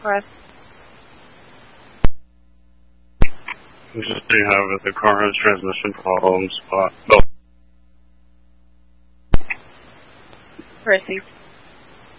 request? Just so you have it, the car has transmission problems. Received.